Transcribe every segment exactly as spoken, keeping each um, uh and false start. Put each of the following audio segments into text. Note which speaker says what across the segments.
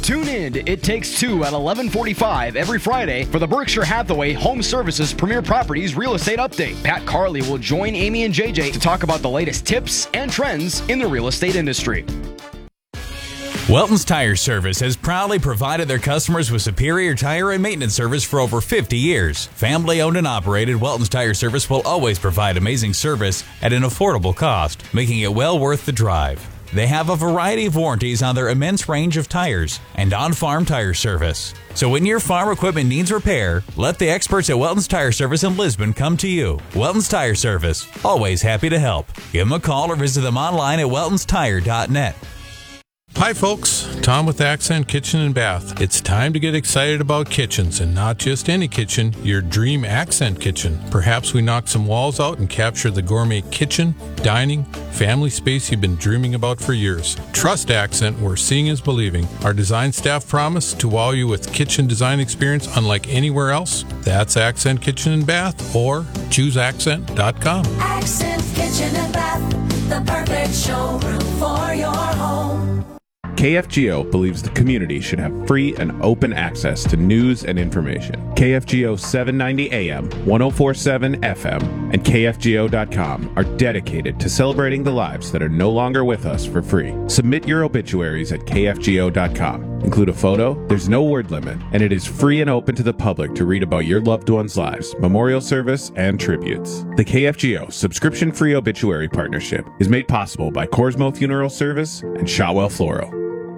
Speaker 1: Tune in to It Takes Two at eleven forty-five every Friday for the Berkshire Hathaway Home Services Premier Properties Real Estate Update. Pat Carley will join Amy and J J to talk about the latest tips and trends in the real estate industry.
Speaker 2: Welton's Tire Service has proudly provided their customers with superior tire and maintenance service for over fifty years. Family owned and operated, Welton's Tire Service will always provide amazing service at an affordable cost, making it well worth the drive. They have a variety of warranties on their immense range of tires and on-farm tire service. So when your farm equipment needs repair, let the experts at Welton's Tire Service in Lisbon come to you. Welton's Tire Service, always happy to help. Give them a call or visit them online at weltons tire dot net.
Speaker 3: Hi folks, Tom with Accent Kitchen and Bath. It's time to get excited about kitchens, and not just any kitchen, your dream Accent kitchen. Perhaps we knock some walls out and capture the gourmet kitchen, dining, family space you've been dreaming about for years. Trust Accent, where seeing is believing. Our design staff promise to wow you with kitchen design experience unlike anywhere else. That's Accent Kitchen and Bath, or choose accent dot com.
Speaker 4: Accent Kitchen and Bath, the perfect showroom for your home.
Speaker 5: K F G O believes the community should have free and open access to news and information. K F G O seven ninety A M, ten forty-seven F M, and K F G O dot com are dedicated to celebrating the lives that are no longer with us for free. Submit your obituaries at K F G O dot com. Include a photo, there's no word limit, and it is free and open to the public to read about your loved ones' lives, memorial service, and tributes. The K F G O subscription-free obituary partnership is made possible by Corsmo Funeral Service and Shotwell Floral.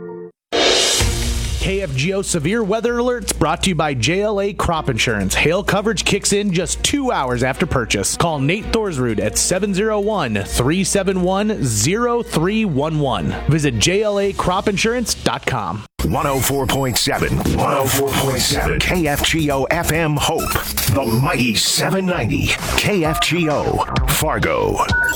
Speaker 6: K F G O Severe Weather Alerts brought to you by J L A Crop Insurance. Hail coverage kicks in just two hours after purchase. Call Nate Thorsrud at seven oh one, three seven one, oh three one one. Visit J L A crop insurance dot com.
Speaker 7: one oh four point seven, one oh four point seven K F G O F M Hope, the mighty seven ninety K F G O Fargo.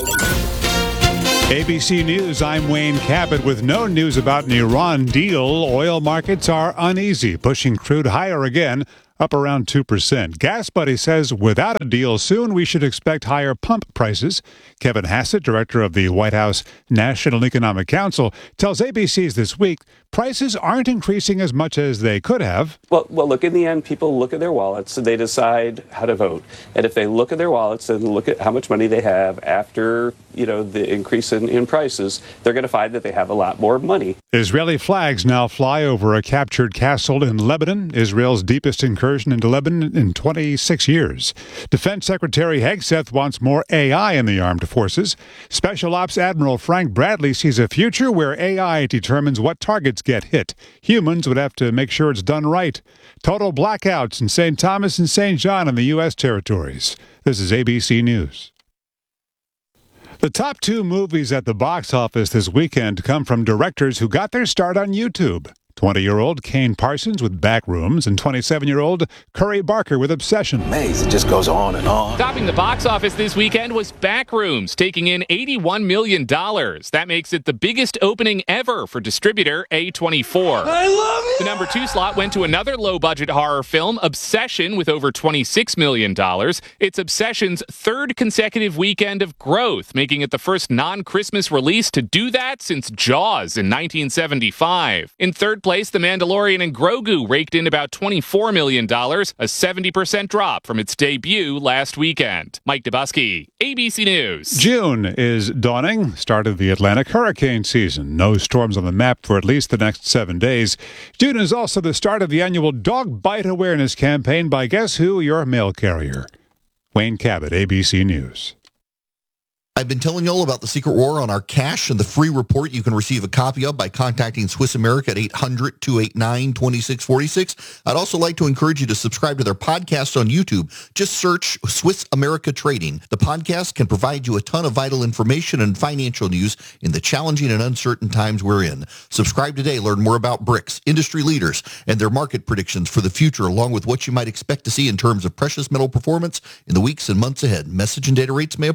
Speaker 8: A B C News, I'm Wayne Cabot. With no news about an Iran deal, oil markets are uneasy, pushing crude higher again, up around two percent. Gas Buddy says without a deal soon, we should expect higher pump prices. Kevin Hassett, director of the White House National Economic Council, tells A B C's This Week prices aren't increasing as much as they could have.
Speaker 9: Well, well, look, in the end, people look at their wallets and they decide how to vote. And if they look at their wallets and look at how much money they have after, you know, the increase in, in prices, they're going to find that they have a lot more money.
Speaker 8: Israeli flags now fly over a captured castle in Lebanon, Israel's deepest incursion into Lebanon in twenty-six years. Defense Secretary Hegseth wants more A I in the armed forces. Special Ops Admiral Frank Bradley sees a future where A I determines what targets get hit. Humans would have to make sure it's done right. Total blackouts in Saint Thomas and Saint John in the U S territories. This is A B C News. The top two movies at the box office this weekend come from directors who got their start on YouTube. twenty-year-old Kane Parsons with Backrooms and twenty-seven-year-old Curry Barker with Obsession.
Speaker 10: Amazing, it just goes on and on.
Speaker 11: Topping the box office this weekend was Backrooms, taking in eighty-one million dollars. That makes it the biggest opening ever for distributor A twenty-four.
Speaker 10: I love it!
Speaker 11: The number two slot went to another low-budget horror film, Obsession, with over twenty-six million dollars. It's Obsession's third consecutive weekend of growth, making it the first non-Christmas release to do that since Jaws in nineteen seventy-five. In third place, The Mandalorian and Grogu raked in about twenty-four million dollars, a seventy percent drop from its debut last weekend. Mike Dubusky, A B C News.
Speaker 8: June is dawning, start of the Atlantic hurricane season. No storms on the map for at least the next seven days. June is also the start of the annual Dog Bite Awareness campaign by Guess Who, your mail carrier. Wayne Cabot, A B C News.
Speaker 12: I've been telling you all about the secret war on our cash and the free report you can receive a copy of by contacting Swiss America at eight hundred, two eight nine, two six four six. I'd also like to encourage you to subscribe to their podcast on YouTube. Just search Swiss America Trading. The podcast can provide you a ton of vital information and financial news in the challenging and uncertain times we're in. Subscribe today. Learn more about BRICS, industry leaders, and their market predictions for the future, along with what you might expect to see in terms of precious metal performance in the weeks and months ahead. Message and data rates may apply.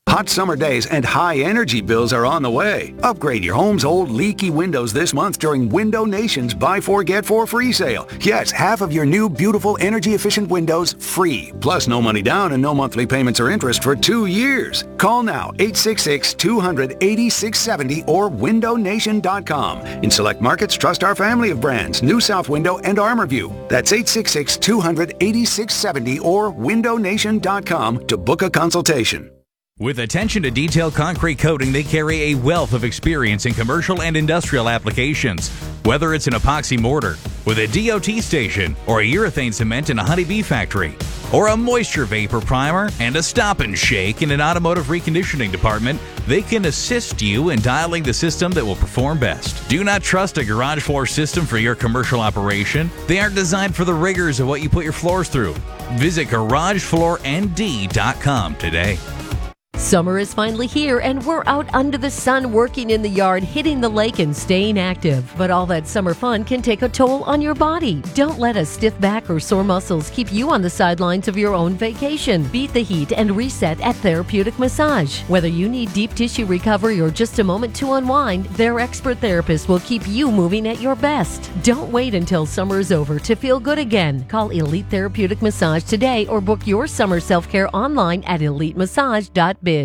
Speaker 13: Hot summer days and high energy bills are on the way. Upgrade your home's old leaky windows this month during Window Nation's Buy Four, Get Four free sale. Yes, half of your new beautiful energy-efficient windows free. Plus no money down and no monthly payments or interest for two years. Call now, eight six six, two hundred, eighty-six seventy or window nation dot com. In select markets, trust our family of brands, New South Window and ArmorView. That's eight six six, two hundred, eighty-six seventy or window nation dot com to book a consultation.
Speaker 2: With attention to detail concrete coating, they carry a wealth of experience in commercial and industrial applications. Whether it's an epoxy mortar with a D O T station, or a urethane cement in a honeybee factory, or a moisture vapor primer and a stop and shake in an automotive reconditioning department, they can assist you in dialing the system that will perform best. Do not trust a garage floor system for your commercial operation. They aren't designed for the rigors of what you put your floors through. Visit garage floor n d dot com today.
Speaker 14: Summer is finally here, and we're out under the sun working in the yard, hitting the lake, and staying active. But all that summer fun can take a toll on your body. Don't let a stiff back or sore muscles keep you on the sidelines of your own vacation. Beat the heat and reset at Therapeutic Massage. Whether you need deep tissue recovery or just a moment to unwind, their expert therapist will keep you moving at your best. Don't wait until summer is over to feel good again. Call Elite Therapeutic Massage today or book your summer self-care online at elite massage dot biz.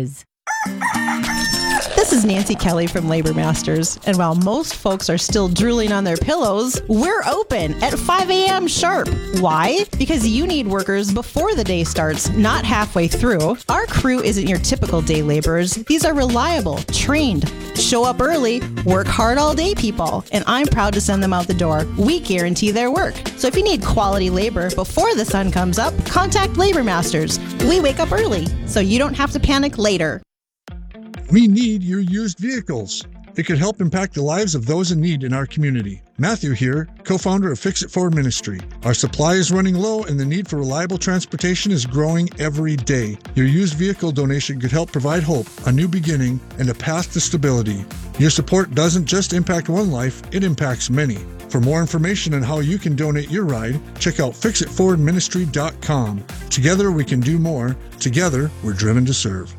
Speaker 15: This is Nancy Kelly from Labor Masters, and while most folks are still drooling on their pillows, we're open at five a.m. sharp. Why? Because you need workers before the day starts, not halfway through. Our crew isn't your typical day laborers. These are reliable, trained, show up early, work hard all day people, and I'm proud to send them out the door. We guarantee their work. So if you need quality labor before the sun comes up, contact Labor Masters. We wake up early, so you don't have to panic later.
Speaker 16: We need your used vehicles. It could help impact the lives of those in need in our community. Matthew here, co-founder of Fix It Forward Ministry. Our supply is running low and the need for reliable transportation is growing every day. Your used vehicle donation could help provide hope, a new beginning, and a path to stability. Your support doesn't just impact one life, it impacts many. For more information on how you can donate your ride, check out fix it forward ministry dot com. Together we can do more. Together we're driven to serve.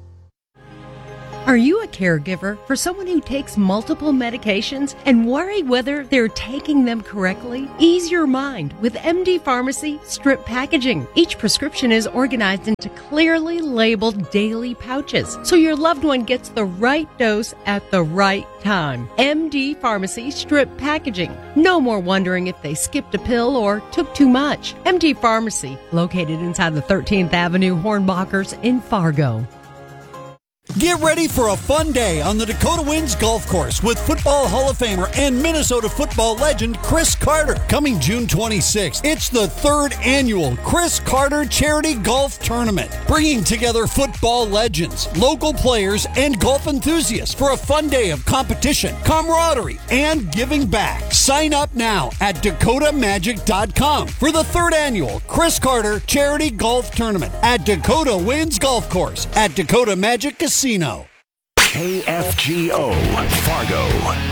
Speaker 17: Are you a caregiver for someone who takes multiple medications and worry whether they're taking them correctly? Ease your mind with M D Pharmacy Strip Packaging. Each prescription is organized into clearly labeled daily pouches, so your loved one gets the right dose at the right time. M D Pharmacy Strip Packaging. No more wondering if they skipped a pill or took too much. M D Pharmacy, located inside the thirteenth Avenue Hornbachers in Fargo.
Speaker 18: Get ready for a fun day on the Dakota Winds Golf Course with Football Hall of Famer and Minnesota football legend Chris Carter. Coming June twenty-sixth, it's the third annual Chris Carter Charity Golf Tournament, bringing together football legends, local players, and golf enthusiasts for a fun day of competition, camaraderie, and giving back. Sign up now at dakota magic dot com for the third annual Chris Carter Charity Golf Tournament at Dakota Winds Golf Course at Dakota Magic Casino.
Speaker 7: K F G O Fargo.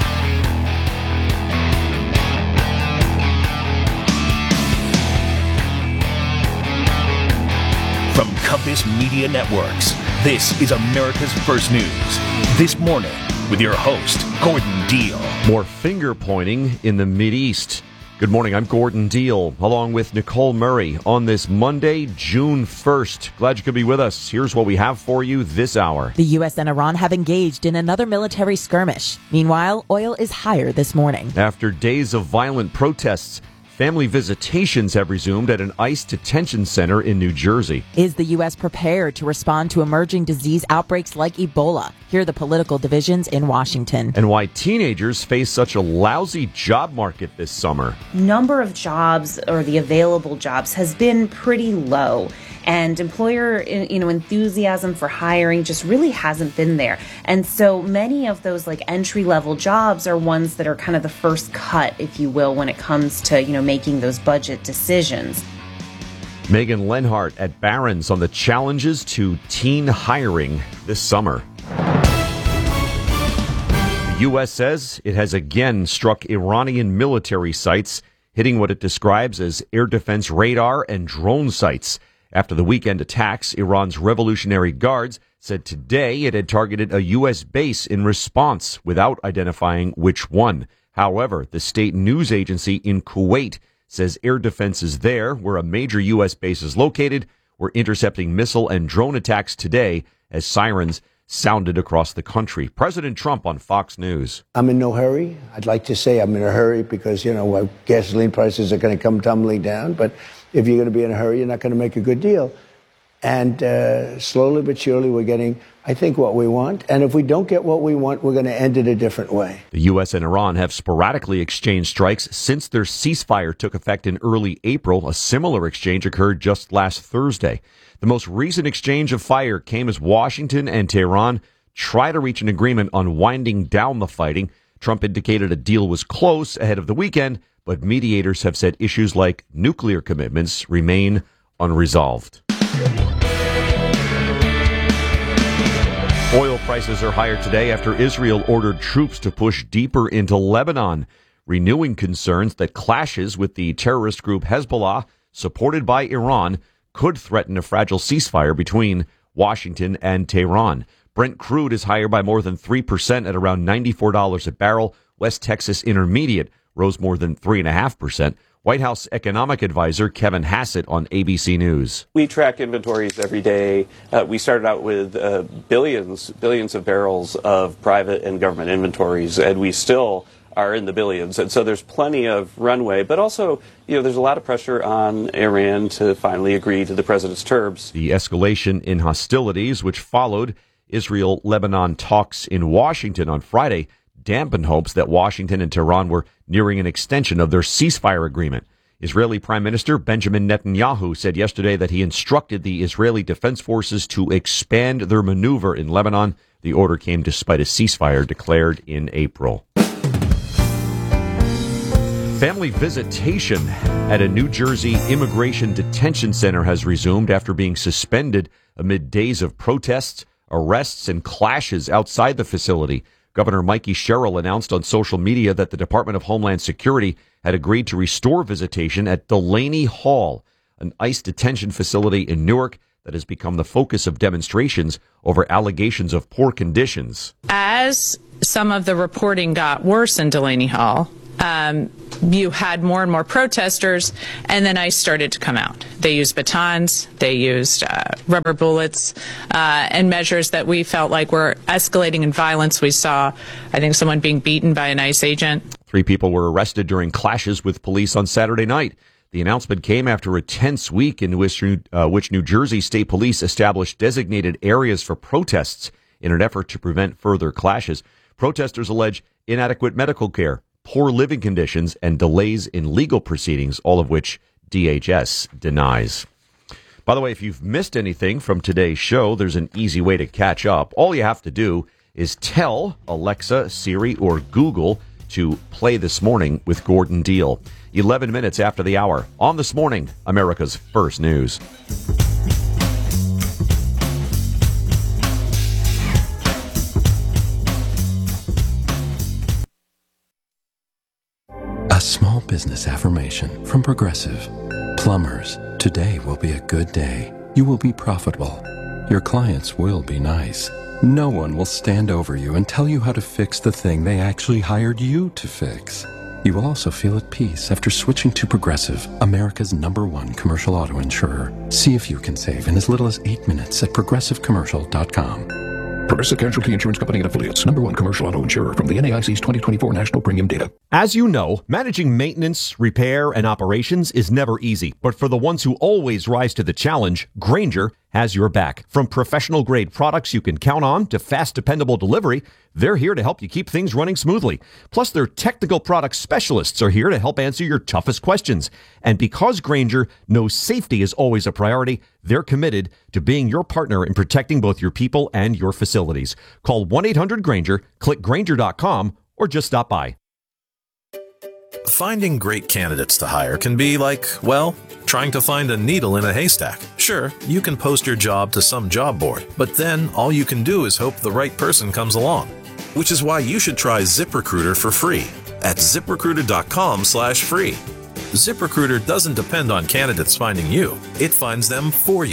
Speaker 7: From Compass Media Networks, this is America's First News. This morning with your host, Gordon Deal.
Speaker 19: More finger pointing in the Mideast. Good morning, I'm Gordon Deal, along with Nicole Murray on this Monday, June first. Glad you could be with us. Here's what we have for you this hour.
Speaker 20: The U S and Iran have engaged in another military skirmish. Meanwhile, oil is higher this morning.
Speaker 19: After days of violent protests, family visitations have resumed at an ICE detention center in New Jersey.
Speaker 20: Is the U S prepared to respond to emerging disease outbreaks like Ebola? Here are the political divisions in Washington.
Speaker 19: And why teenagers face such a lousy job market this summer.
Speaker 21: Number of jobs, or the available jobs, has been pretty low. And employer, you know, enthusiasm for hiring just really hasn't been there. And so many of those like entry level jobs are ones that are kind of the first cut, if you will, when it comes to, you know, making those budget decisions.
Speaker 19: Megan Lenhart at Barron's on the challenges to teen hiring this summer. The U S says it has again struck Iranian military sites, hitting what it describes as air defense radar and drone sites. After the weekend attacks, Iran's Revolutionary Guards said today it had targeted a U S base in response without identifying which one. However, the state news agency in Kuwait says air defenses there, where a major U S base is located, were intercepting missile and drone attacks today as sirens sounded across the country. President Trump on Fox News.
Speaker 1: I'm in no hurry. I'd like to say I'm in a hurry because, you know, gasoline prices are going to come tumbling down. But if you're going to be in a hurry, you're not going to make a good deal. And uh, slowly but surely, we're getting, I think, what we want. And if we don't get what we want, we're going to end it a different way.
Speaker 19: The U S and Iran have sporadically exchanged strikes since their ceasefire took effect in early April. A similar exchange occurred just last Thursday. The most recent exchange of fire came as Washington and Tehran try to reach an agreement on winding down the fighting. Trump indicated a deal was close ahead of the weekend, but mediators have said issues like nuclear commitments remain unresolved. Oil prices are higher today after Israel ordered troops to push deeper into Lebanon, renewing concerns that clashes with the terrorist group Hezbollah, supported by Iran, could threaten a fragile ceasefire between Washington and Tehran. Brent crude is higher by more than three percent at around ninety-four dollars a barrel. West Texas Intermediate rose more than three point five percent. White House economic advisor Kevin Hassett on A B C News.
Speaker 9: We track inventories every day. Uh, we started out with uh, billions, billions of barrels of private and government inventories, and we still are in the billions. And so there's plenty of runway, but also, you know, there's a lot of pressure on Iran to finally agree to the president's terms.
Speaker 19: The escalation in hostilities, which followed Israel-Lebanon talks in Washington on Friday, dampened hopes that Washington and Tehran were nearing an extension of their ceasefire agreement. Israeli Prime Minister Benjamin Netanyahu said yesterday that he instructed the Israeli Defense Forces to expand their maneuver in Lebanon. The order came despite a ceasefire declared in April. Family visitation at a New Jersey immigration detention center has resumed after being suspended amid days of protests, arrests, and clashes outside the facility. Governor Mikey Sherrill announced on social media that the Department of Homeland Security had agreed to restore visitation at Delaney Hall, an ICE detention facility in Newark that has become the focus of demonstrations over allegations of poor conditions.
Speaker 22: As some of the reporting got worse in Delaney Hall, um, you had more and more protesters, and then ICE started to come out. They used batons, they used uh, rubber bullets, uh, and measures that we felt like were escalating in violence. We saw, I think, someone being beaten by an ICE agent.
Speaker 19: Three people were arrested during clashes with police on Saturday night. The announcement came after a tense week in which, uh, which New Jersey State Police established designated areas for protests in an effort to prevent further clashes. Protesters allege inadequate medical care, poor living conditions, and delays in legal proceedings, all of which D H S denies. By the way, if you've missed anything from today's show, there's an easy way to catch up. All you have to do is tell Alexa, Siri, or Google to play This Morning with Gordon Deal. eleven minutes after the hour on This Morning, America's First News.
Speaker 23: A small business affirmation from Progressive. Plumbers, today will be a good day. You will be profitable. Your clients will be nice. No one will stand over you and tell you how to fix the thing they actually hired you to fix. You will also feel at peace after switching to Progressive, America's number one commercial auto insurer. See if you can save in as little as eight minutes at progressive commercial dot com.
Speaker 24: Progressive Casualty Insurance Company and Affiliates. Number one commercial auto insurer from the N A I C's twenty twenty-four National Premium Data.
Speaker 25: As you know, managing maintenance, repair, and operations is never easy. But for the ones who always rise to the challenge, Grainger has your back. From professional-grade products you can count on to fast, dependable delivery, they're here to help you keep things running smoothly. Plus, their technical product specialists are here to help answer your toughest questions. And because Grainger knows safety is always a priority, they're committed to being your partner in protecting both your people and your facilities. Call one eight hundred Grainger, click Grainger dot com, or just stop by.
Speaker 26: Finding great candidates to hire can be like, well, trying to find a needle in a haystack. Sure, you can post your job to some job board, but then all you can do is hope the right person comes along. Which is why you should try ZipRecruiter for free at zip recruiter dot com slash free. ZipRecruiter doesn't depend on candidates finding you. It finds them for you.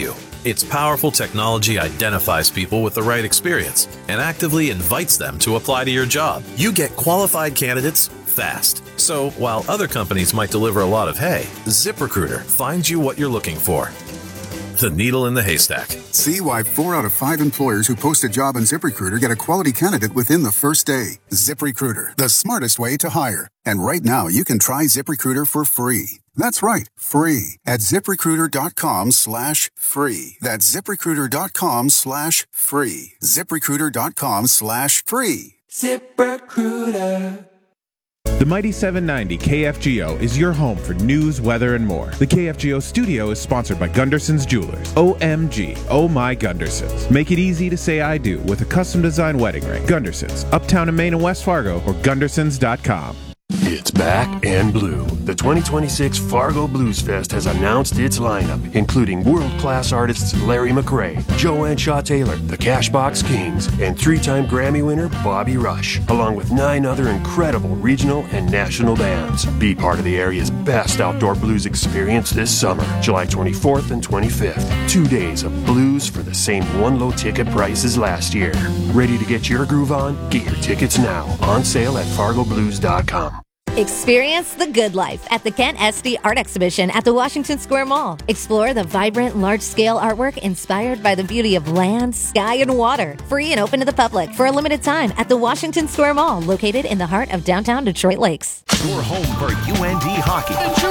Speaker 26: Its powerful technology identifies people with the right experience and actively invites them to apply to your job. You get qualified candidates fast. So while other companies might deliver a lot of hay, ZipRecruiter finds you what you're looking for. The needle in the haystack.
Speaker 3: See why four out of five employers who post a job on ZipRecruiter get a quality candidate within the first day. ZipRecruiter, the smartest way to hire. And right now, you can try ZipRecruiter for free. That's right, free at ZipRecruiter.com slash free. That's ZipRecruiter.com slash free. ZipRecruiter.com slash free.
Speaker 4: ZipRecruiter. The Mighty seven ninety K F G O is your home for news, weather, and more. The K F G O studio is sponsored by Gunderson's Jewelers. O M G, oh my Gundersons. Make it easy to say I do with a custom designed wedding ring. Gundersons, uptown in Maine and West Fargo, or Gundersons dot com.
Speaker 5: It's back and blue. The twenty twenty-six Fargo Blues Fest has announced its lineup, including world-class artists Larry McRae, Joanne Shaw Taylor, the Cashbox Kings, and three-time Grammy winner Bobby Rush, along with nine other incredible regional and national bands. Be part of the area's best outdoor blues experience this summer, July twenty-fourth and twenty-fifth. Two days of blues for the same one-low ticket price as last year. Ready to get your groove on? Get your tickets now. On sale at fargo blues dot com.
Speaker 6: Experience the good life at the Kent Esty Art Exhibition at the Washington Square Mall. Explore the vibrant, large-scale artwork inspired by the beauty of land, sky, and water. Free and open to the public for a limited time at the Washington Square Mall, located in the heart of downtown Detroit Lakes.
Speaker 7: Your home for U N D hockey.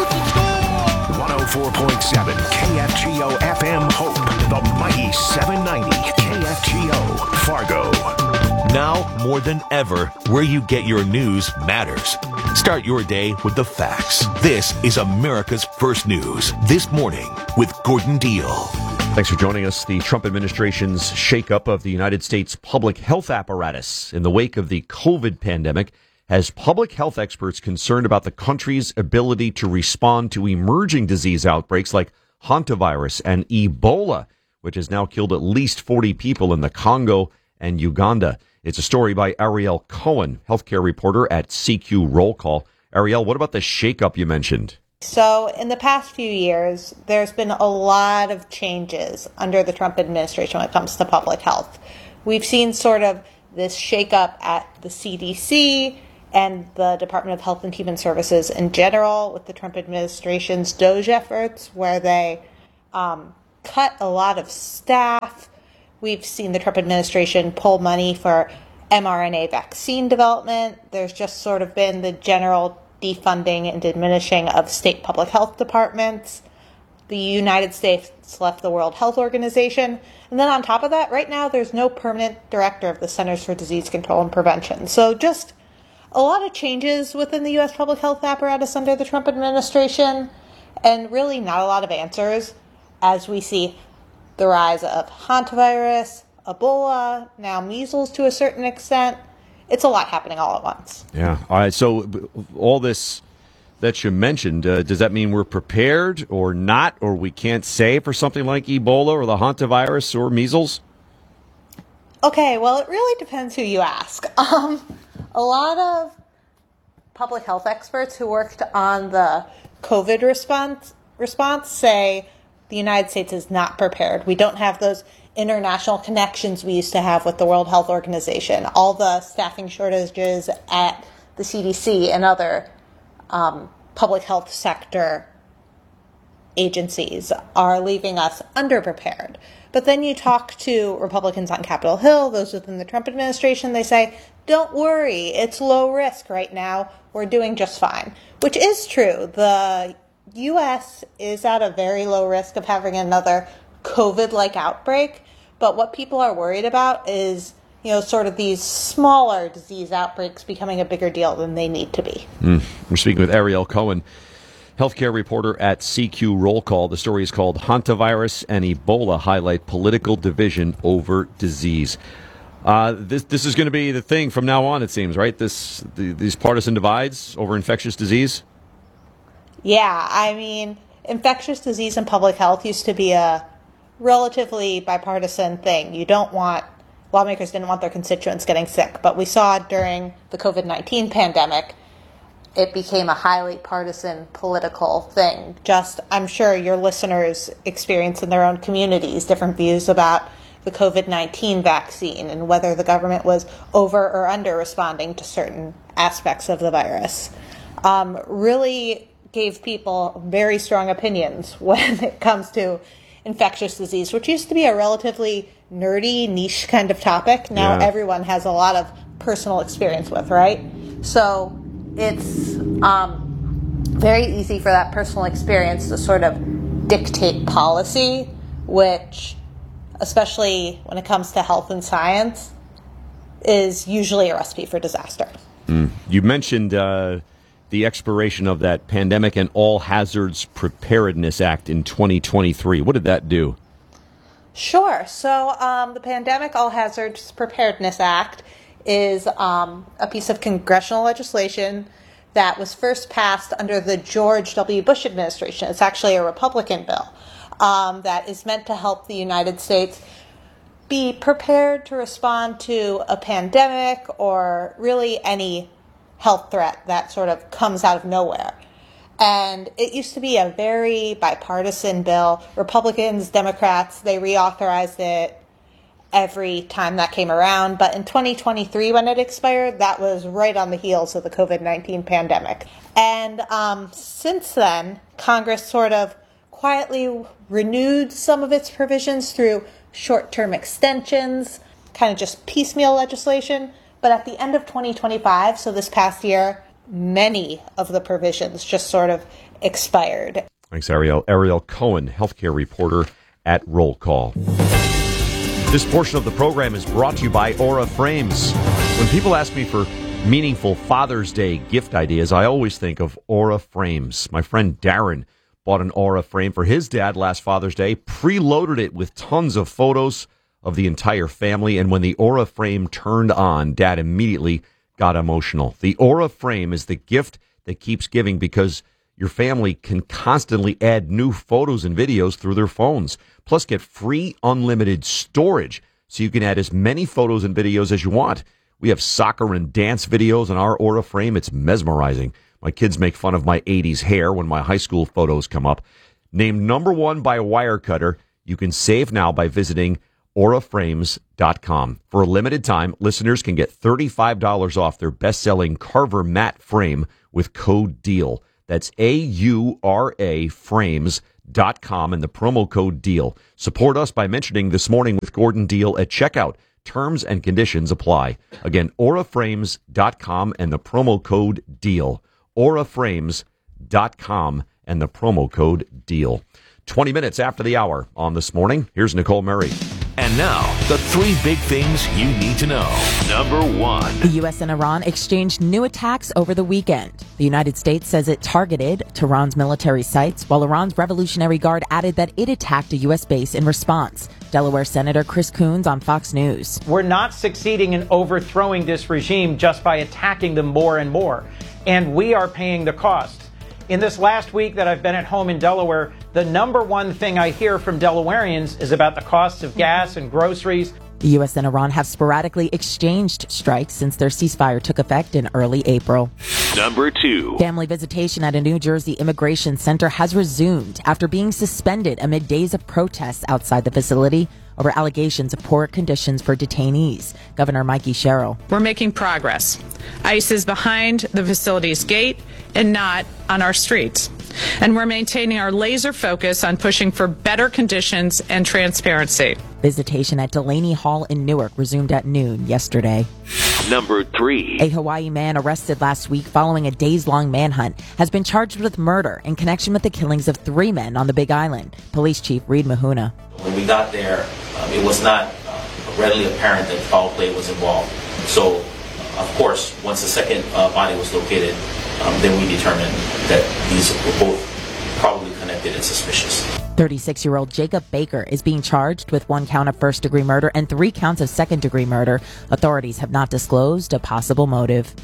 Speaker 7: one oh four point seven K F G O F M Hope. The mighty seven ninety K F G O Fargo.
Speaker 10: Now, more than ever, where you get your news matters. Start your day with the facts. This is America's First News. This morning with Gordon Deal.
Speaker 19: Thanks for joining us. The Trump administration's shakeup of the United States public health apparatus in the wake of the COVID pandemic has public health experts concerned about the country's ability to respond to emerging disease outbreaks like hantavirus and Ebola, which has now killed at least forty people in the Congo and Uganda. It's a story by Ariel Cohen, healthcare reporter at C Q Roll Call. Ariel, what about the shakeup you mentioned?
Speaker 11: So in the past few years, there's been a lot of changes under the Trump administration when it comes to public health. We've seen sort of this shakeup at the C D C and the Department of Health and Human Services in general with the Trump administration's DOGE efforts, where they um, cut a lot of staff. We've seen the Trump administration pull money for mRNA vaccine development. There's just sort of been the general defunding and diminishing of state public health departments. The United States left the World Health Organization. And then on top of that, right now, there's no permanent director of the Centers for Disease Control and Prevention. So just a lot of changes within the U S public health apparatus under the Trump administration, and really not a lot of answers as we see the rise of hantavirus, Ebola, now measles to a certain extent. It's a lot happening all at once.
Speaker 19: Yeah. All right. So all this that you mentioned, uh, does that mean we're prepared or not, or we can't say for something like Ebola or the hantavirus or measles?
Speaker 11: Okay, well, it really depends who you ask. Um, a lot of public health experts who worked on the COVID response response say the United States is not prepared. We don't have those international connections we used to have with the World Health Organization. All the staffing shortages at the C D C and other um, public health sector agencies are leaving us underprepared. But then you talk to Republicans on Capitol Hill, those within the Trump administration, they say, don't worry, it's low risk right now. We're doing just fine, which is true. The U S is at a very low risk of having another COVID-like outbreak, but what people are worried about is, you know, sort of these smaller disease outbreaks becoming a bigger deal than they need to be.
Speaker 19: Mm. We're speaking with Ariel Cohen, healthcare reporter at C Q Roll Call. The story is called Hantavirus and Ebola Highlight Political Division Over Disease. Uh, this this is going to be the thing from now on, it seems, right? This the, these partisan divides over infectious disease?
Speaker 11: Yeah, I mean, infectious disease and public health used to be a relatively bipartisan thing. You don't want, lawmakers didn't want their constituents getting sick, but we saw during the COVID nineteen pandemic, it became a highly partisan political thing. Just, I'm sure your listeners experience in their own communities different views about the covid nineteen vaccine and whether the government was over or under responding to certain aspects of the virus. Um, really gave people very strong opinions when it comes to infectious disease, which used to be a relatively nerdy, niche kind of topic. Now
Speaker 2: Yeah.
Speaker 11: everyone has a lot of personal experience with, right? So it's um, very easy for that personal experience to sort of dictate policy, which, especially when it comes to health and science, is usually a recipe for disaster.
Speaker 19: Mm. You mentioned uh, the expiration of that Pandemic and All Hazards Preparedness Act in twenty twenty-three. What did that do?
Speaker 11: Sure. So um, the Pandemic All Hazards Preparedness Act is um, a piece of congressional legislation that was first passed under the George W. Bush administration. It's actually a Republican bill um, that is meant to help the United States be prepared to respond to a pandemic or really any health threat that sort of comes out of nowhere. And it used to be a very bipartisan bill. Republicans, Democrats, they reauthorized it every time that came around. But in twenty twenty-three, when it expired, that was right on the heels of the covid nineteen pandemic. And um, since then, Congress sort of quietly renewed some of its provisions through short-term extensions, kind of just piecemeal legislation. But at the end of twenty twenty-five, so this past year, many of the provisions just sort of expired.
Speaker 19: Thanks, Ariel. Ariel Cohen, healthcare reporter at Roll Call. This portion of the program is brought to you by Aura Frames. When people ask me for meaningful Father's Day gift ideas, I always think of Aura Frames. My friend Darren bought an Aura frame for his dad last Father's Day, preloaded it with tons of photos of the entire family, and when the Aura frame turned on, Dad immediately got emotional. The Aura frame is the gift that keeps giving because your family can constantly add new photos and videos through their phones. Plus, get free unlimited storage so you can add as many photos and videos as you want. We have soccer and dance videos on our Aura frame. It's mesmerizing. My kids make fun of my eighties hair when my high school photos come up. Named number one by Wirecutter, you can save now by visiting aura frames dot com. For a limited time, listeners can get thirty-five dollars off their best-selling Carver matte frame with code DEAL. That's A U R A frames dot com and the promo code DEAL. Support us by mentioning This Morning with Gordon Deal at checkout. Terms and conditions apply. Again, aura frames dot com and the promo code DEAL. aura frames dot com and the promo code DEAL. twenty minutes after the hour on This Morning, here's Nicole Murray.
Speaker 10: And now, the three big things you need to know. Number one.
Speaker 20: The U S and Iran exchanged new attacks over the weekend. The United States says it targeted Tehran's military sites, while Iran's Revolutionary Guard added that it attacked a U S base in response. Delaware Senator Chris Coons on Fox News.
Speaker 8: We're not succeeding in overthrowing this regime just by attacking them more and more, and we are paying the cost. In this last week that I've been at home in Delaware, the number one thing I hear from Delawareans is about the costs of gas and groceries.
Speaker 20: The U S and Iran have sporadically exchanged strikes since their ceasefire took effect in early April.
Speaker 10: Number two.
Speaker 20: Family visitation at a New Jersey immigration center has resumed after being suspended amid days of protests outside the facility over allegations of poor conditions for detainees. Governor Mikey Sherrill.
Speaker 22: We're making progress. ICE is behind the facility's gate and not on our streets. And we're maintaining our laser focus on pushing for better conditions and transparency.
Speaker 20: Visitation at Delaney Hall in Newark resumed at noon yesterday.
Speaker 10: Number three.
Speaker 20: A Hawaii man arrested last week following a days-long manhunt has been charged with murder in connection with the killings of three men on the Big Island. Police Chief Reed Mahuna.
Speaker 12: When we got there, um, it was not uh, readily apparent that foul play was involved. So, uh, of course, once the second uh, body was located, um, then we determined that these were both probably connected and suspicious.
Speaker 20: thirty-six-year-old Jacob Baker is being charged with one count of first-degree murder and three counts of second-degree murder. Authorities have not disclosed a possible motive.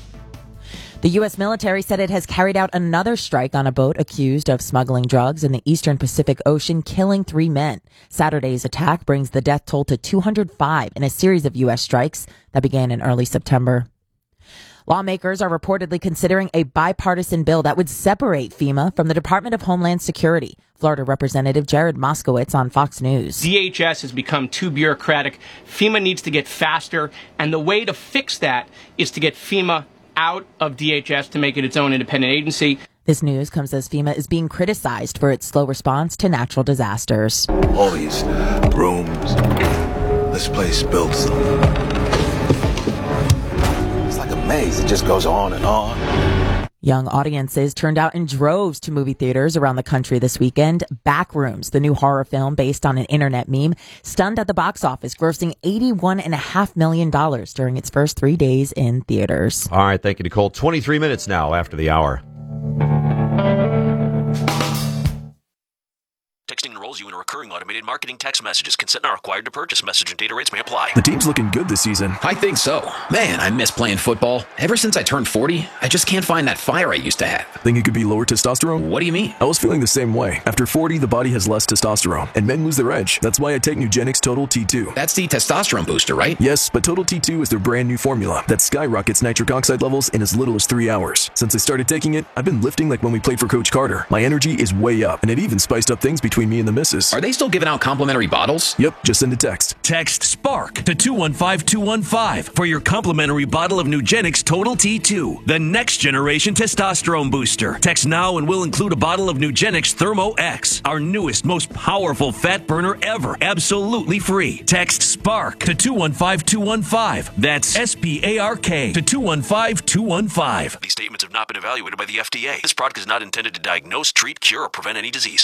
Speaker 20: The U S military said it has carried out another strike on a boat accused of smuggling drugs in the eastern Pacific Ocean, killing three men. Saturday's attack brings the death toll to two hundred five in a series of U S strikes that began in early September. Lawmakers are reportedly considering a bipartisan bill that would separate FEMA from the Department of Homeland Security. Florida Representative Jared Moskowitz on Fox News.
Speaker 2: D H S has become too bureaucratic. FEMA needs to get faster, and the way to fix that is to get FEMA out of D H S to make it its own independent agency.
Speaker 20: This news comes as FEMA is being criticized for its slow response to natural disasters.
Speaker 13: All these rooms, this place builds them. It's like a maze. It just goes on and on.
Speaker 20: Young audiences turned out in droves to movie theaters around the country this weekend. Backrooms, the new horror film based on an internet meme, stunned at the box office, grossing eighty-one point five million dollars during its first three days in theaters.
Speaker 19: All right, thank you, Nicole. twenty-three minutes now after the hour.
Speaker 14: Texting enrolls you in a recurring automated marketing text messages. Consent not required to purchase. Message and data rates may apply.
Speaker 24: The team's looking good this season.
Speaker 15: I think so. Man, I miss playing football. Ever since I turned forty, I just can't find that fire I used to have.
Speaker 24: Think it could be lower testosterone?
Speaker 15: What do you mean?
Speaker 24: I was feeling the same way. After forty, the body has less testosterone, and men lose their edge. That's why I take Nugenix Total T two.
Speaker 15: That's the testosterone booster, right?
Speaker 24: Yes, but Total T two is their brand new formula that skyrockets nitric oxide levels in as little as three hours. Since I started taking it, I've been lifting like when we played for Coach Carter. My energy is way up, and it even spiced up things between me and the missus.
Speaker 15: Are they still giving out complimentary bottles?
Speaker 24: Yep, just send a text.
Speaker 16: Text SPARK to two one five two one five for your complimentary bottle of Nugenix Total T two, the next generation testosterone booster. Text now and we'll include a bottle of Nugenix Thermo X, our newest, most powerful fat burner ever, absolutely free. Text SPARK to two one five two one five. That's S P A R K to two one five two one five.
Speaker 14: These statements have not been evaluated by the F D A. This product is not intended to diagnose, treat, cure, or prevent any disease.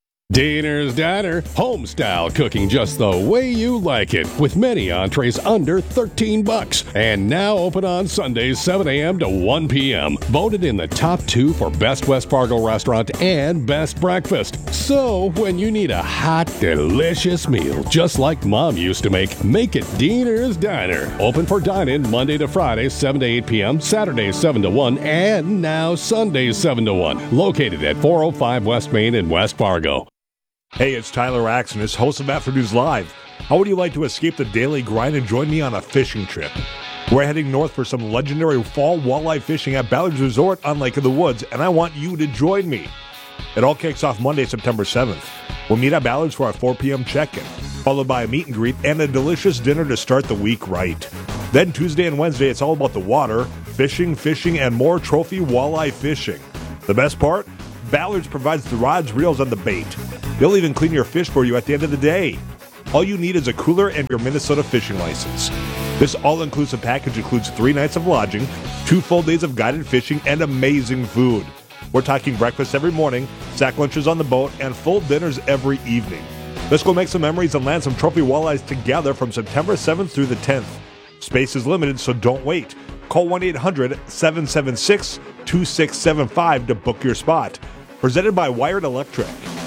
Speaker 17: Diner's Diner, home style cooking just the way you like it, with many entrees under thirteen bucks, and now open on Sundays seven a.m. to one p.m. Voted in the top two for best West Fargo restaurant and best breakfast. So when you need a hot, delicious meal, just like Mom used to make, make it Diner's Diner. Open for dine-in Monday to Friday seven to eight p.m., Saturdays seven to one, and now Sundays seven to one. Located at four oh five West Main in West Fargo.
Speaker 27: Hey, it's Tyler Axonis, host of Afternoons Live. How would you like to escape the daily grind and join me on a fishing trip? We're heading north for some legendary fall walleye fishing at Ballard's Resort on Lake of the Woods, and I want you to join me. It all kicks off Monday, September seventh. We'll meet at Ballard's for our four p.m. check-in, followed by a meet and greet and a delicious dinner to start the week right. Then Tuesday and Wednesday, it's all about the water, fishing, fishing, and more trophy walleye fishing. The best part? Ballard's provides the rods, reels, and the bait. They'll even clean your fish for you at the end of the day. All you need is a cooler and your Minnesota fishing license. This all-inclusive package includes three nights of lodging, two full days of guided fishing, and amazing food. We're talking breakfast every morning, sack lunches on the boat, and full dinners every evening. Let's go make some memories and land some trophy walleyes together from September seventh through the tenth. Space is limited, so don't wait. Call one eight hundred seven seven six two six seven five to book your spot. Presented by Wired Electric.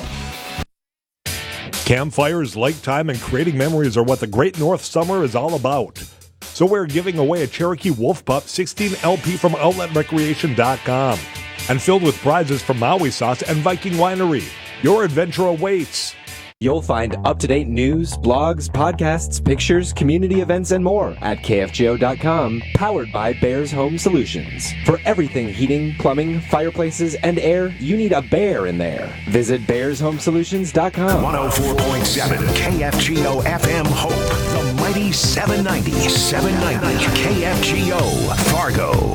Speaker 27: Campfires, lake time, and creating memories are what the Great North Summer is all about. So we're giving away a Cherokee Wolf Pup sixteen L P from outlet recreation dot com. And filled with prizes from Maui Sauce and Viking Winery. Your adventure awaits.
Speaker 28: You'll find up-to-date news, blogs, podcasts, pictures, community events, and more at K F G O dot com, powered by Bears Home Solutions. For everything heating, plumbing, fireplaces, and air, you need a bear in there. Visit Bears Home Solutions dot com.
Speaker 7: one oh four point seven K F G O F M Hope, the mighty seven ninety, seven ninety K F G O Fargo.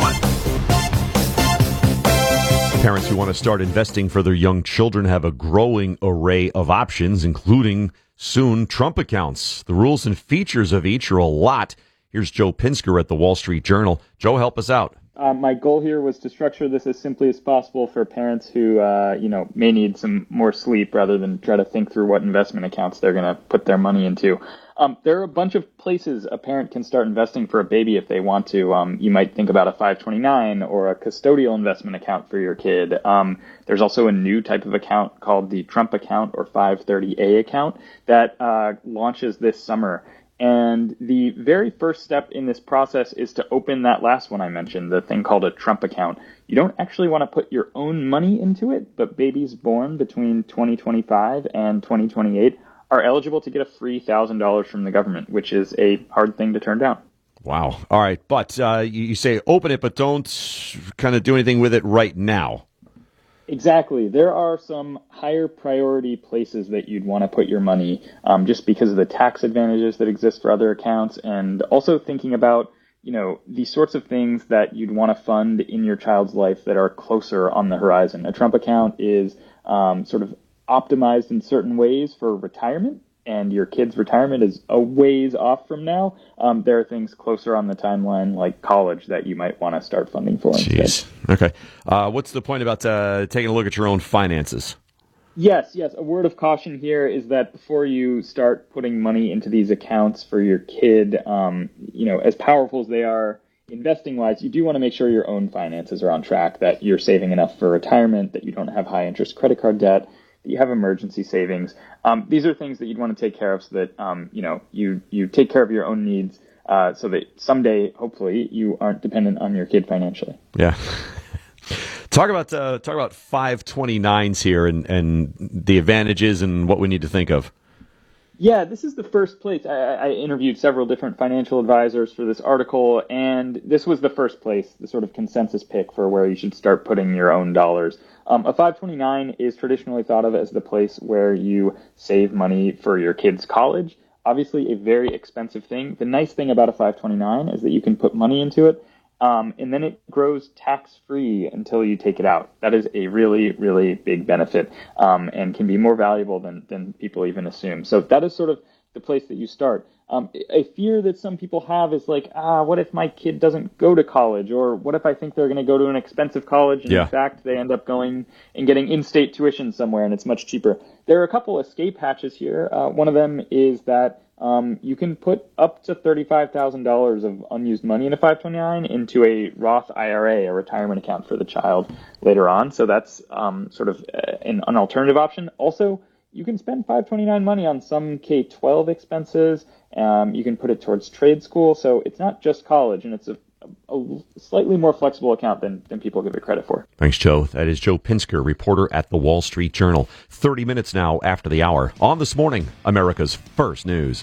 Speaker 25: Parents who want to start investing for their young children have a growing array of options, including soon Trump accounts. The rules and features of each are a lot. Here's Joe Pinsker at the Wall Street Journal. Joe, help us out.
Speaker 29: Uh, my goal here was to structure this as simply as possible for parents who, uh, you know, may need some more sleep rather than try to think through what investment accounts they're going to put their money into. Um, there are a bunch of places a parent can start investing for a baby if they want to. Um, you might think about a five twenty-nine or a custodial investment account for your kid. Um, there's also a new type of account called the Trump account or five thirty A account that uh, launches this summer. And the very first step in this process is to open that last one I mentioned, the thing called a Trump account. You don't actually want to put your own money into it, but babies born between twenty twenty-five and twenty twenty-eight are eligible to get a free one thousand dollars from the government, which is a hard thing to turn down.
Speaker 19: Wow. All right. But uh, you, you say open it, but don't kind of do anything with it right now.
Speaker 29: Exactly. There are some higher priority places that you'd want to put your money um, just because of the tax advantages that exist for other accounts, and also thinking about, you know, the sorts of things that you'd want to fund in your child's life that are closer on the horizon. A Trump account is um, sort of optimized in certain ways for retirement, and your kid's retirement is a ways off from now. Um, there are things closer on the timeline, like college, that you might want to start funding for instead.
Speaker 19: Jeez. Okay. Uh, what's the point about uh, taking a look at your own finances?
Speaker 29: Yes, yes. A word of caution here is that before you start putting money into these accounts for your kid, um, you know, as powerful as they are investing-wise, you do want to make sure your own finances are on track, that you're saving enough for retirement, that you don't have high-interest credit card debt, that you have emergency savings. Um, these are things that you'd want to take care of so that, um, you know, you, you take care of your own needs uh, so that someday, hopefully, you aren't dependent on your kid financially.
Speaker 19: Yeah. Talk about uh, talk about five twenty-nines here and, and the advantages and what we need to think of.
Speaker 29: Yeah, this is the first place. I, I interviewed several different financial advisors for this article, and this was the first place, the sort of consensus pick for where you should start putting your own dollars. Um, a five twenty-nine is traditionally thought of as the place where you save money for your kids' college. Obviously, a very expensive thing. The nice thing about a five twenty-nine is that you can put money into it, um, and then it grows tax-free until you take it out. That is a really, really big benefit, um, and can be more valuable than, than people even assume. So that is sort of the place that you start. Um, a fear that some people have is like, ah, what if my kid doesn't go to college? Or what if I think they're going to go to an expensive college and
Speaker 19: yeah.
Speaker 29: in fact they end up going and getting in-state tuition somewhere and it's much cheaper? There are a couple escape hatches here. Uh, one of them is that um, you can put up to thirty-five thousand dollars of unused money in a five twenty-nine into a Roth I R A, a retirement account for the child later on. So that's um, sort of an, an alternative option. Also, you can spend five twenty-nine money on some K twelve expenses. Um, you can put it towards trade school. So it's not just college, and it's a, a slightly more flexible account than, than people give it credit for.
Speaker 19: Thanks, Joe. That is Joe Pinsker, reporter at the Wall Street Journal. thirty minutes now after the hour. On This Morning, America's First News.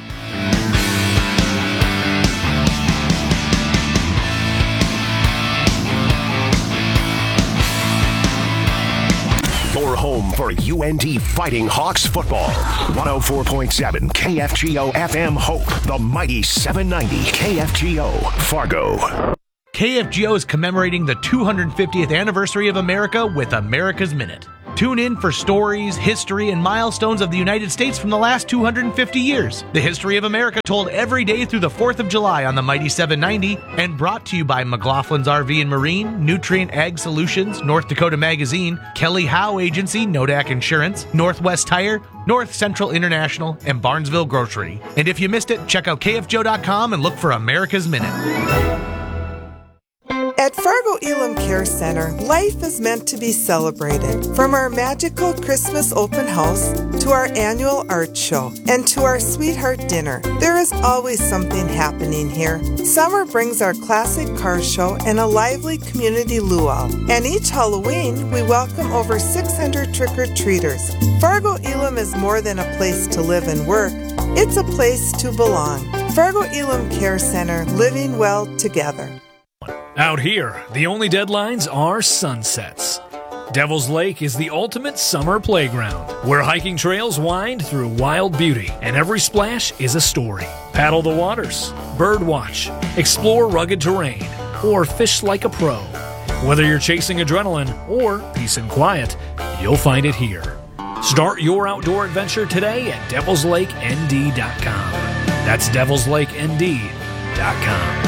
Speaker 7: Home for U N T Fighting Hawks football. one oh four point seven K F G O F M Hope, the mighty seven ninety K F G O Fargo.
Speaker 1: K F G O is commemorating the two hundred fiftieth anniversary of America with America's Minute. Tune in for stories, history, and milestones of the United States from the last two hundred fifty years. The history of America told every day through the fourth of July on the mighty seven ninety, and brought to you by McLaughlin's R V and Marine, Nutrient Ag Solutions, North Dakota Magazine, Kelly Howe Agency, Nodak Insurance, Northwest Tire, North Central International, and Barnesville Grocery. And if you missed it, check out K F G O dot com and look for America's Minute.
Speaker 3: At Fargo Elam Care Center, life is meant to be celebrated. From our magical Christmas open house to our annual art show and to our sweetheart dinner, there is always something happening here. Summer brings our classic car show and a lively community luau. And each Halloween, we welcome over six hundred trick-or-treaters. Fargo Elam is more than a place to live and work. It's a place to belong. Fargo Elam Care Center, living well together.
Speaker 4: Out here, the only deadlines are sunsets. Devil's Lake is the ultimate summer playground, where hiking trails wind through wild beauty, and every splash is a story. Paddle the waters, bird watch, explore rugged terrain, or fish like a pro. Whether you're chasing adrenaline or peace and quiet, you'll find it here. Start your outdoor adventure today at devils lake n d dot com. That's devils lake n d dot com.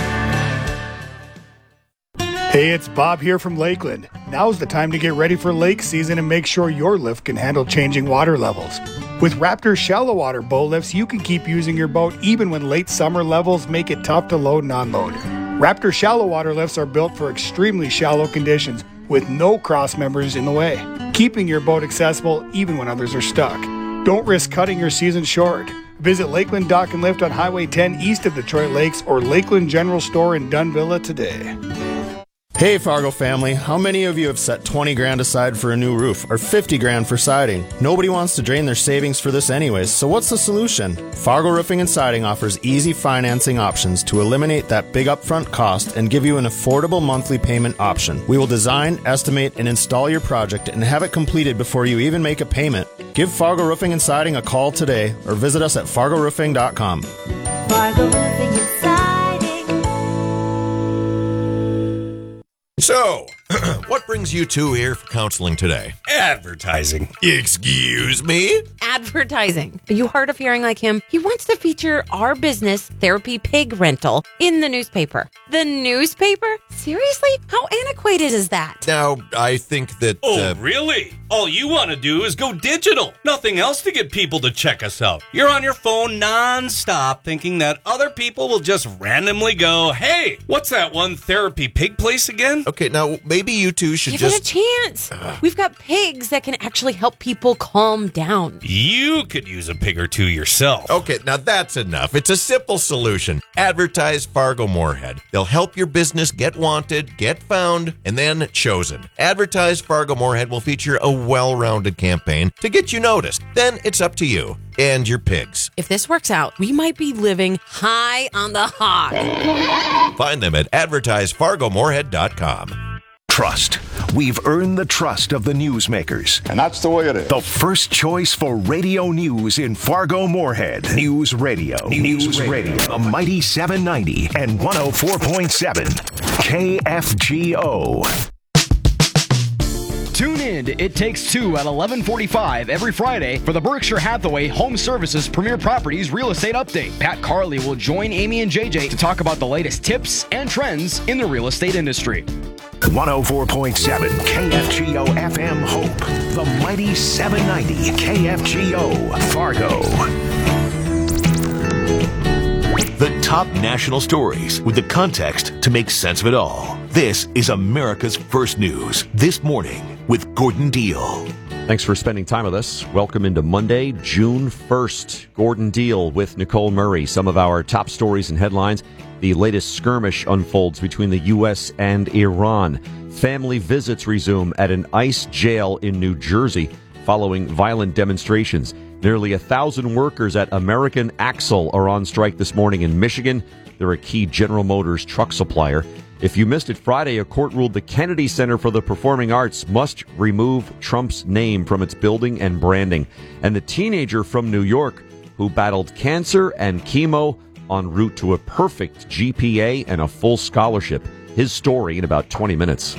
Speaker 5: Hey, it's Bob here from Lakeland. Now's the time to get ready for lake season and make sure your lift can handle changing water levels. With Raptor shallow water bow lifts, you can keep using your boat even when late summer levels make it tough to load and unload. Raptor shallow water lifts are built for extremely shallow conditions with no cross members in the way, keeping your boat accessible even when others are stuck. Don't risk cutting your season short. Visit Lakeland Dock and Lift on Highway ten east of Detroit Lakes or Lakeland General Store in Dunvilla today.
Speaker 6: Hey Fargo family, how many of you have set twenty grand aside for a new roof or fifty grand for siding? Nobody wants to drain their savings for this anyways, so what's the solution? Fargo Roofing and Siding offers easy financing options to eliminate that big upfront cost and give you an affordable monthly payment option. We will design, estimate, and install your project and have it completed before you even make a payment. Give Fargo Roofing and Siding a call today or visit us at fargo roofing dot com.
Speaker 8: Fargo Roofing and Siding.
Speaker 9: So, what brings you two here for counseling today?
Speaker 11: Advertising.
Speaker 9: Excuse me?
Speaker 8: Advertising. Are you hard of hearing like him? He wants to feature our business, Therapy Pig Rental, in the newspaper. The newspaper? Seriously? How antiquated is that?
Speaker 9: Now, I think that...
Speaker 11: Oh,
Speaker 9: uh,
Speaker 11: really? All you want to do is go digital. Nothing else to get people to check us out. You're on your phone nonstop thinking that other people will just randomly go, hey, what's that one therapy pig place again?
Speaker 9: Okay, now maybe you two should
Speaker 8: Give
Speaker 9: just...
Speaker 8: it a chance. Uh, We've got pigs that can actually help people calm down.
Speaker 11: You could use a pig or two yourself.
Speaker 9: Okay, now that's enough. It's a simple solution. Advertise Fargo Moorhead. They'll help your business get wanted, get found, and then chosen. Advertise Fargo Moorhead will feature a well-rounded campaign to get you noticed. Then it's up to you and your pigs.
Speaker 8: If this works out, we might be living high on the hog.
Speaker 9: Find them at advertise fargo moorhead dot com.
Speaker 7: Trust. We've earned the trust of the newsmakers.
Speaker 18: And that's the way it is.
Speaker 7: The first choice for radio news in Fargo Moorhead. News Radio. News, news Radio. radio. The Mighty seven ninety and one oh four point seven. K F G O.
Speaker 21: Tune in to It Takes Two at eleven forty-five every Friday for the Berkshire Hathaway Home Services Premier Properties Real Estate Update. Pat Carley will join Amy and J J to talk about the latest tips and trends in the real estate industry.
Speaker 7: one oh four point seven K F G O F M Hope. The Mighty seven ninety K F G O Fargo.
Speaker 10: The top national stories with the context to make sense of it all. This is America's First News This Morning with Gordon Deal.
Speaker 19: Thanks for spending time with us. Welcome into Monday, June first. Gordon Deal with Nicole Murray. Some of our top stories and headlines. The latest skirmish unfolds between the U S and Iran. Family visits resume at an ICE jail in New Jersey following violent demonstrations. Nearly a thousand workers at American Axle are on strike this morning in Michigan. They're a key General Motors truck supplier. If you missed it Friday, a court ruled the Kennedy Center for the Performing Arts must remove Trump's name from its building and branding. And the teenager from New York who battled cancer and chemo en route to a perfect G P A and a full scholarship. His story in about twenty minutes.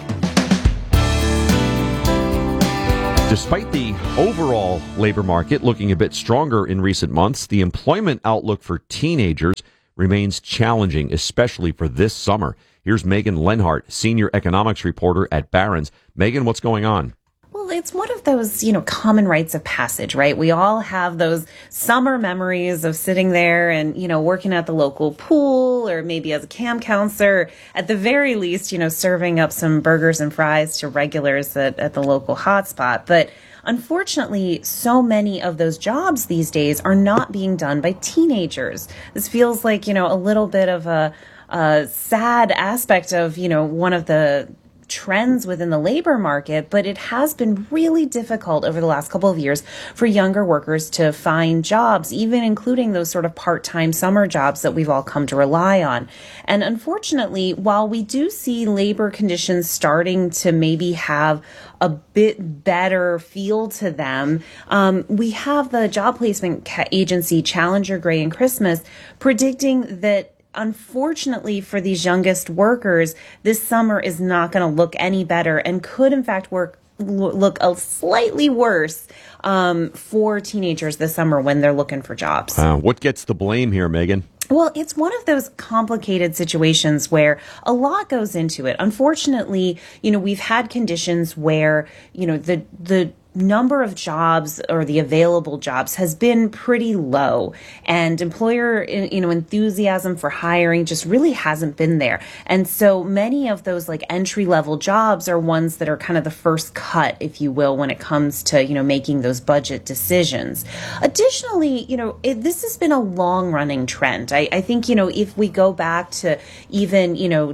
Speaker 19: Despite the overall labor market looking a bit stronger in recent months, the employment outlook for teenagers remains challenging, especially for this summer. Here's Megan Lenhart, senior economics reporter at Barron's. Megan, what's going on?
Speaker 22: Well, it's one of those, you know, common rites of passage, right? We all have those summer memories of sitting there and, you know, working at the local pool or maybe as a camp counselor, at the very least, you know, serving up some burgers and fries to regulars at, at the local hotspot. But unfortunately, so many of those jobs these days are not being done by teenagers. This feels like, you know, a little bit of a, a sad aspect of, you know, one of the trends within the labor market, but it has been really difficult over the last couple of years for younger workers to find jobs, even including those sort of part-time summer jobs that we've all come to rely on. And unfortunately, while we do see labor conditions starting to maybe have a bit better feel to them, um, we have the job placement agency Challenger, Gray and Christmas predicting that unfortunately for these youngest workers, this summer is not going to look any better and could in fact work look a slightly worse um, for teenagers this summer when they're looking for jobs.
Speaker 19: Uh, what gets the blame here, Megan?
Speaker 22: Well, it's one of those complicated situations where a lot goes into it. Unfortunately, you know, we've had conditions where, you know, the the number of jobs or the available jobs has been pretty low, and employer, you know, enthusiasm for hiring just really hasn't been there. And so many of those like entry level jobs are ones that are kind of the first cut, if you will, when it comes to, you know, making those budget decisions. Additionally, you know, it, this has been a long running trend. I, I think, you know, if we go back to even, you know,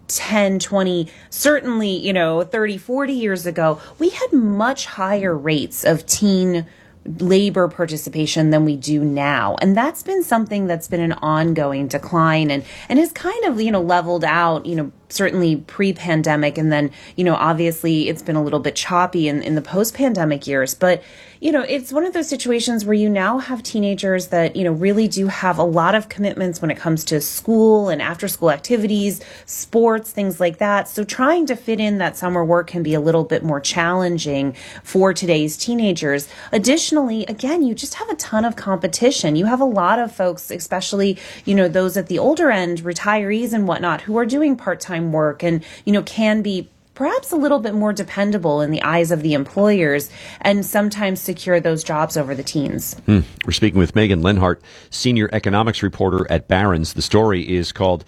Speaker 22: ten, twenty, certainly, you know, thirty, forty years ago, we had much higher rates of teen labor participation than we do now. And that's been something that's been an ongoing decline and, and has kind of, you know, leveled out, you know, certainly pre-pandemic. And then, you know, obviously it's been a little bit choppy in, in the post-pandemic years. But, you know, it's one of those situations where you now have teenagers that, you know, really do have a lot of commitments when it comes to school and after school activities, sports, things like that. So trying to fit in that summer work can be a little bit more challenging for today's teenagers. Additionally, again, you just have a ton of competition. You have a lot of folks, especially, you know, those at the older end, retirees and whatnot, who are doing part-time work and, you know, can be perhaps a little bit more dependable in the eyes of the employers and sometimes secure those jobs over the teens.
Speaker 19: Hmm. We're speaking with Megan Linhart, senior economics reporter at Barron's. The story is called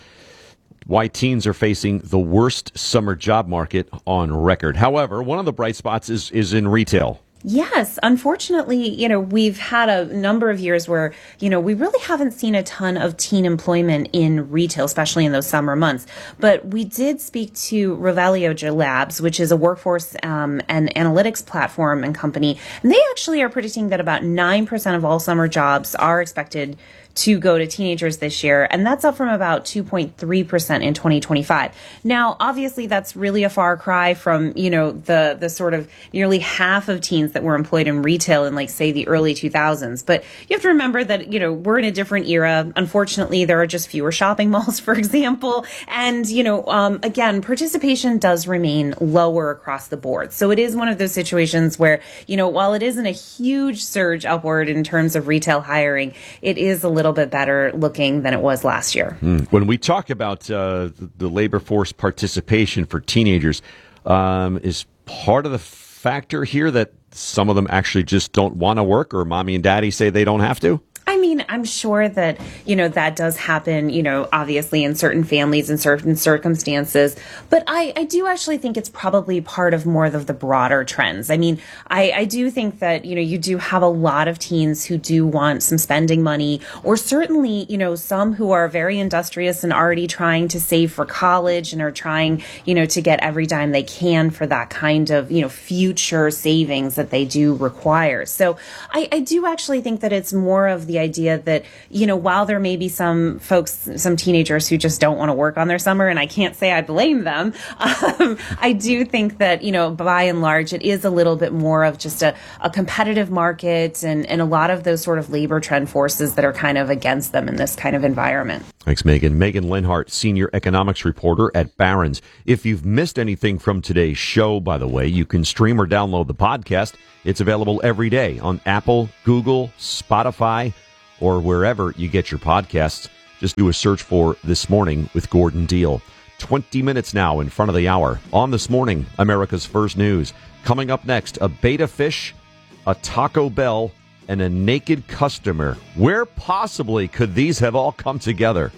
Speaker 19: Why Teens Are Facing the Worst Summer Job Market on Record. However, one of the bright spots is, is in retail.
Speaker 22: Yes, unfortunately, you know, we've had a number of years where, you know, we really haven't seen a ton of teen employment in retail, especially in those summer months. But we did speak to Revelio Labs, which is a workforce um, and analytics platform and company. And they actually are predicting that about nine percent of all summer jobs are expected to go to teenagers this year, and that's up from about two point three percent in twenty twenty-five. Now, obviously, that's really a far cry from, you know, the the sort of nearly half of teens that were employed in retail in, like, say, the early two thousands. But you have to remember that, you know, we're in a different era. Unfortunately, there are just fewer shopping malls, for example. And, you know, um, again, participation does remain lower across the board. So it is one of those situations where, you know, while it isn't a huge surge upward in terms of retail hiring, it is a little bit better looking than it was last year.
Speaker 19: Mm. When we talk about uh, the labor force participation for teenagers, um, is part of the factor here that some of them actually just don't want to work, or mommy and daddy say they don't have to?
Speaker 22: I mean, I'm sure that, you know, that does happen, you know, obviously in certain families and certain circumstances. But I, I do actually think it's probably part of more of the broader trends. I mean, I, I do think that, you know, you do have a lot of teens who do want some spending money, or certainly, you know, some who are very industrious and already trying to save for college and are trying, you know, to get every dime they can for that kind of, you know, future savings that they do require. So I, I do actually think that it's more of the idea that, you know, while there may be some folks, some teenagers who just don't want to work on their summer, and I can't say I blame them, um, I do think that, you know, by and large, it is a little bit more of just a, a competitive market and, and a lot of those sort of labor trend forces that are kind of against them in this kind of environment.
Speaker 19: Thanks, Megan. Megan Linhart, senior economics reporter at Barron's. If you've missed anything from today's show, by the way, you can stream or download the podcast. It's available every day on Apple, Google, Spotify, or wherever you get your podcasts. Just do a search for This Morning with Gordon Deal. twenty minutes now in front of the hour. On This Morning, America's First News. Coming up next, a beta fish, a Taco Bell, and a naked customer. Where possibly could these have all come together?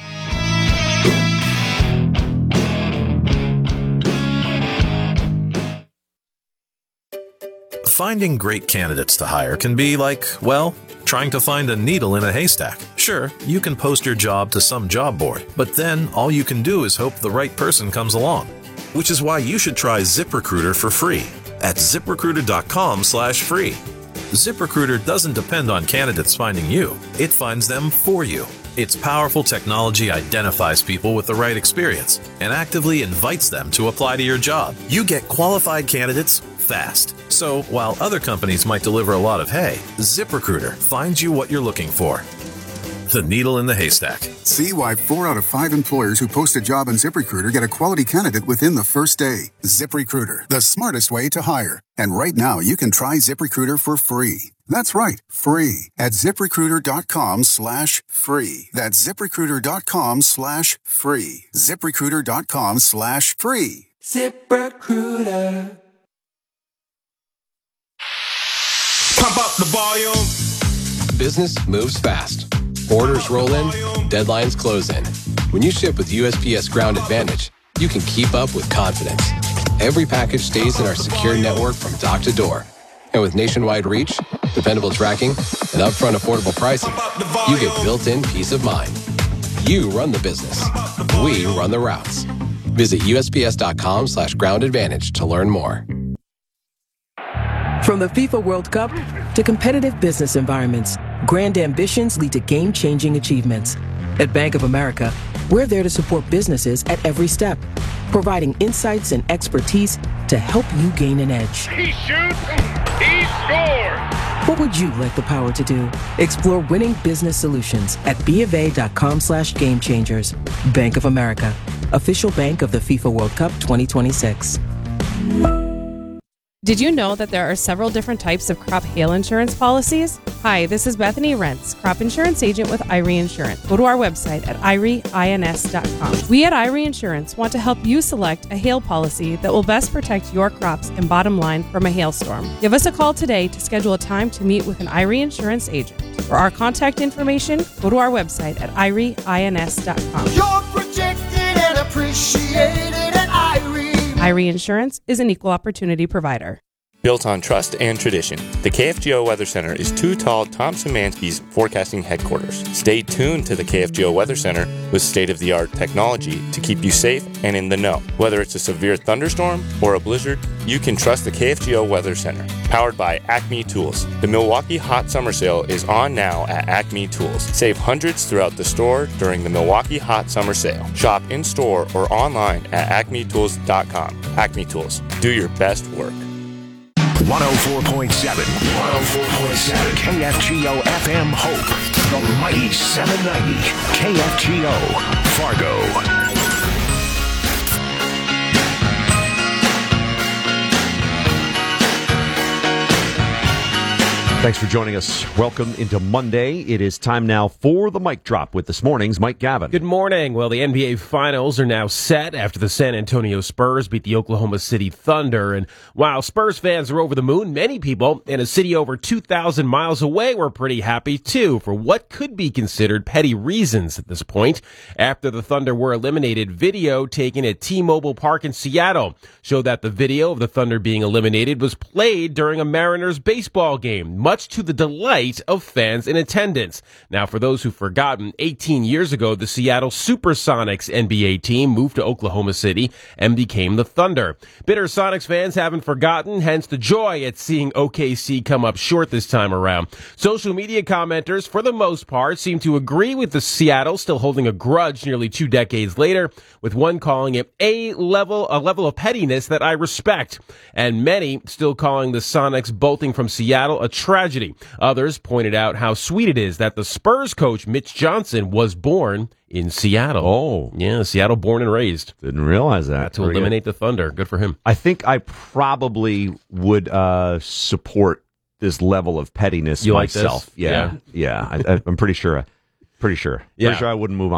Speaker 2: Finding great candidates to hire can be like, well, trying to find a needle in a haystack. Sure, you can post your job to some job board, but then all you can do is hope the right person comes along. Which is why you should try ZipRecruiter for free at ZipRecruiter.com slash free. ZipRecruiter doesn't depend on candidates finding you. It finds them for you. Its powerful technology identifies people with the right experience and actively invites them to apply to your job. You get qualified candidates fast. So while other companies might deliver a lot of hay, ZipRecruiter finds you what you're looking for. The needle in the haystack.
Speaker 12: See why four out of five employers who post a job on ZipRecruiter get a quality candidate within the first day. ZipRecruiter, the smartest way to hire. And right now, you can try ZipRecruiter for free. That's right, free at ZipRecruiter.com slash free. That's ZipRecruiter.com slash free. ZipRecruiter.com slash free.
Speaker 13: ZipRecruiter.
Speaker 15: Pump up the volume.
Speaker 18: Business moves fast. Orders roll in, deadlines close in. When you ship with U S P S Ground Advantage, you can keep up with confidence. Every package stays in our secure network from dock to door. And with nationwide reach, dependable tracking, and upfront affordable pricing, you get built-in peace of mind. You run the business. We run the routes. Visit U S P S dot com slash ground advantage to learn more.
Speaker 14: From the FIFA World Cup to competitive business environments, grand ambitions lead to game-changing achievements. At Bank of America, we're there to support businesses at every step, providing insights and expertise to help you gain an edge.
Speaker 16: He shoots, he scores!
Speaker 14: What would you like the power to do? Explore winning business solutions at BofA.com slash game changers. Bank of America, official bank of the FIFA World Cup twenty twenty-six.
Speaker 17: Did you know that there are several different types of crop hail insurance policies? Hi, this is Bethany Rentz, crop insurance agent with I R E Insurance. Go to our website at I R E ins dot com. We at I R E Insurance want to help you select a hail policy that will best protect your crops and bottom line from a hailstorm. Give us a call today to schedule a time to meet with an I R E Insurance agent. For our contact information, go to our website at I R E ins dot com.
Speaker 16: You're protected and appreciated at I R E.
Speaker 17: I R E Insurance is an equal opportunity provider.
Speaker 20: Built on trust and tradition, the K F G O Weather Center is too tall Thompson Mansky's forecasting headquarters. Stay tuned to the K F G O Weather Center with state-of-the-art technology to keep you safe and in the know. Whether it's a severe thunderstorm or a blizzard, you can trust the K F G O Weather Center. Powered by Acme Tools. The Milwaukee Hot Summer Sale is on now at Acme Tools. Save hundreds throughout the store during the Milwaukee Hot Summer Sale. Shop in-store or online at acme tools dot com. Acme Tools. Do your best work.
Speaker 7: one oh four point seven. one oh four point seven. K F G O F M Hope. The mighty seven ninety. K F G O Fargo.
Speaker 19: Thanks for joining us. Welcome into Monday. It is time now for the mic drop with this morning's Mike Gavin.
Speaker 23: Good morning. Well, the N B A Finals are now set after the San Antonio Spurs beat the Oklahoma City Thunder. And while Spurs fans are over the moon, many people in a city over two thousand miles away were pretty happy, too, for what could be considered petty reasons at this point. After the Thunder were eliminated, video taken at T-Mobile Park in Seattle showed that the video of the Thunder being eliminated was played during a Mariners baseball game, much to the delight of fans in attendance. Now, for those who've forgotten, eighteen years ago, the Seattle Supersonics N B A team moved to Oklahoma City and became the Thunder. Bitter Sonics fans haven't forgotten, hence the joy at seeing O K C come up short this time around. Social media commenters, for the most part, seem to agree with the Seattle still holding a grudge nearly two decades later, with one calling it a level, a level of pettiness that I respect, and many still calling the Sonics bolting from Seattle a tragedy. Others pointed out how sweet it is that the Spurs coach, Mitch Johnson, was born in Seattle.
Speaker 19: Oh.
Speaker 23: Yeah, Seattle born and raised.
Speaker 19: Didn't realize that.
Speaker 23: Had to Very eliminate good. the Thunder. Good for him.
Speaker 19: I think I probably would uh, support this level of pettiness
Speaker 23: you
Speaker 19: myself.
Speaker 23: Like this?
Speaker 19: Yeah. Yeah. yeah. I, I'm pretty sure. Pretty sure.
Speaker 23: Yeah.
Speaker 19: Pretty sure I wouldn't move on.